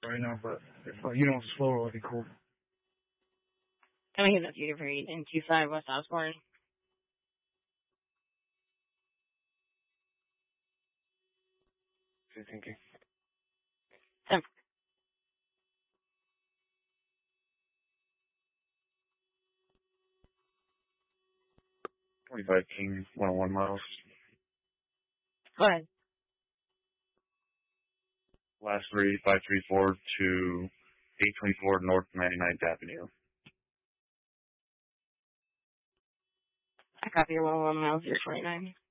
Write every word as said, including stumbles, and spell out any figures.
right now, but if uh, you know slow roll, it'd be cool. I'm hitting up you for eight and two five West Osborne. What are you thinking? Ten. Twenty-five King, one oh one miles. Go ahead. Last three, five three four to eight twenty-four North ninety-ninth Avenue. I copy your one oh one miles, zero twenty-nine.